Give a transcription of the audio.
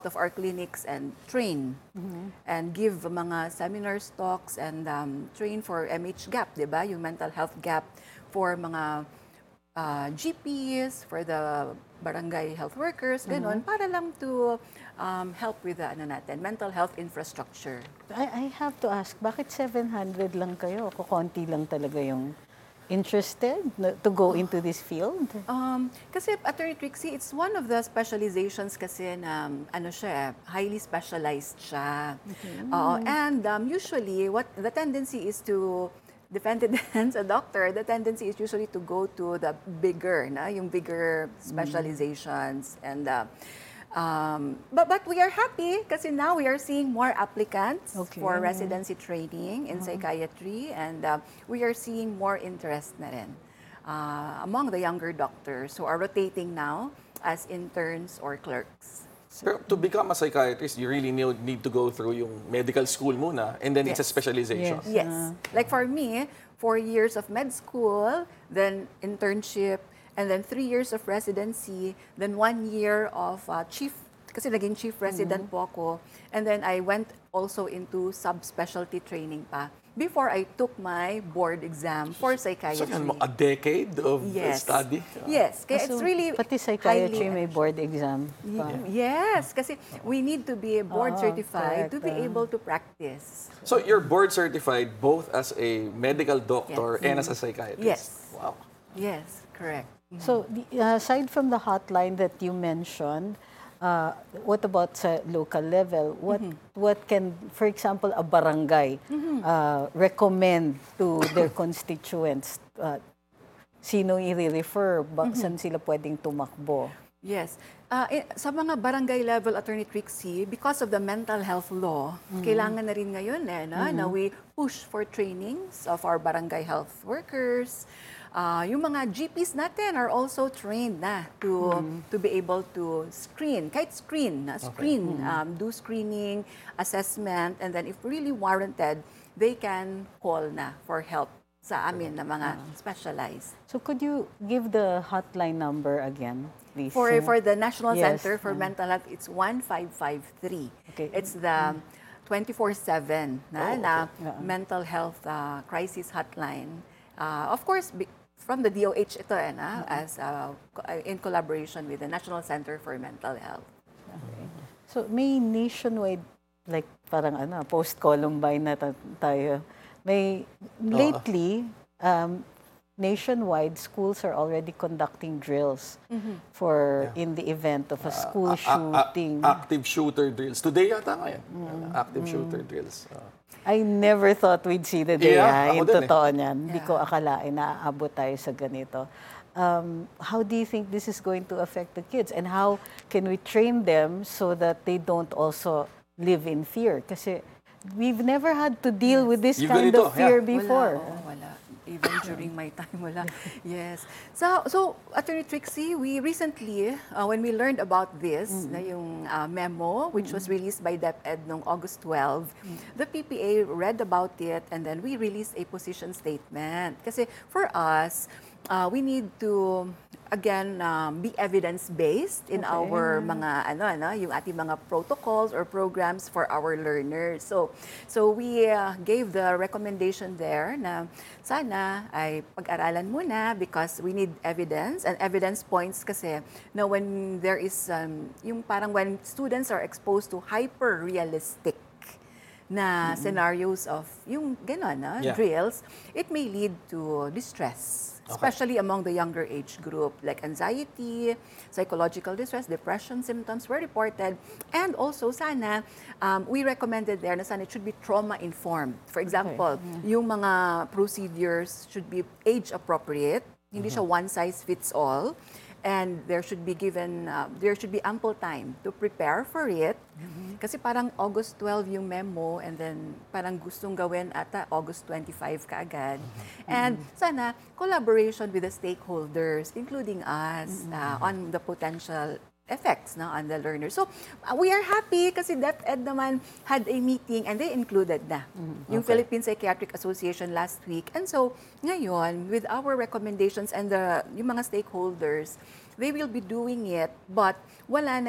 of our clinics and train and give mga seminars, talks, and train for MH gap, di ba? Yung mental health gap for mga GPs, for the barangay health workers, ganon, para lang to help with the mental health infrastructure. I have to ask, bakit 700 lang kayo? Kukunti lang talaga yung interested to go into this field? Kasi Attorney Trixie, it's one of the specializations kasi na highly specialized siya. And usually, what the tendency is to defend against a doctor, the tendency is usually to go to the bigger, yung bigger specializations. And but we are happy kasi now we are seeing more applicants for residency training in psychiatry, and we are seeing more interest na rin among the younger doctors who are rotating now as interns or clerks. Pero to become a psychiatrist, you really need to go through yung medical school muna, and then it's a specialization. Yes. Like for me, 4 years of med school, then internship, and then 3 years of residency, then 1 year of chief, kasi naging chief resident po ako. And then I went also into subspecialty training pa before I took my board exam for psychiatry. So, a decade of study? Yes. Kaya it's really pati psychiatry may board exam pa. Yes, kasi we need to be board certified to be able to practice. So you're board certified both as a medical doctor and as a psychiatrist? Yes. Wow. Yes, correct. So, aside from the hotline that you mentioned, what about sa local level? What can, for example, a barangay recommend to their constituents? Sino i-refer? Saan sila pwedeng tumakbo? Yes. Sa mga barangay level, Attorney Trixie, because of the mental health law, kailangan na rin ngayon na we push for trainings of our barangay health workers. Yung mga GPs natin are also trained na to be able to screen, kahit do screening, assessment, and then if really warranted, they can call na for help sa amin na mga specialized. So could you give the hotline number again, please? For the National Center for Mental Health, it's 1553. Okay. It's the 24/7 na mental health crisis hotline. Of course, from the DOH ito as in collaboration with the National Center for Mental Health. Okay. So may nationwide, like parang post-Columbine na tayo. May lately nationwide schools are already conducting drills for in the event of a school shooting. Active shooter drills. Today yata ngayon. Active shooter drills. I never thought we'd see the day. Yung totoo niyan. Hindi ko akalain na aabot tayo sa ganito. How do you think this is going to affect the kids? And how can we train them so that they don't also live in fear? Kasi we've never had to deal with this kind of fear before. Wala. Even during my time, wala. Yes. So Attorney Trixie, we recently, when we learned about this, na yung memo, which was released by DepEd noong August 12, the PPA read about it, and then we released a position statement. Kasi for us, we need to, again, be evidence-based in our mga, yung ating mga protocols or programs for our learners. So we gave the recommendation there na sana ay pag-aralan muna because we need evidence, and evidence points kasi na when there is, yung parang when students are exposed to hyper-realistic na scenarios of yung gano'n, drills, it may lead to distress. Especially among the younger age group, like anxiety, psychological distress, depression symptoms were reported. And also, sana, we recommended there na sana it should be trauma-informed. For example, yung mga procedures should be age-appropriate. Hindi siya one-size-fits-all. And there should be ample time to prepare for it. Kasi parang August 12 yung memo, and then parang gustong gawin ata August 25 kaagad. And sana collaboration with the stakeholders, including us, on the potential effects on the learners. So we are happy kasi DepEd naman had a meeting and they included na yung Philippine Psychiatric Association last week. And so ngayon, with our recommendations and yung mga stakeholders, they will be doing it, but wala na